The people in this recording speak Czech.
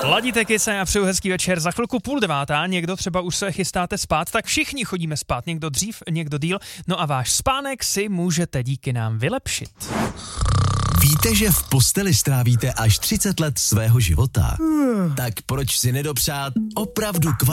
Ladíte Kise a přeju hezký večer. Za chvilku 8:30, někdo třeba už se chystáte spát, tak všichni chodíme spát, někdo dřív, někdo díl. No a váš spánek si můžete díky nám vylepšit. Víte, že v posteli strávíte až 30 let svého života? Tak proč si nedopřát opravdu kvalitní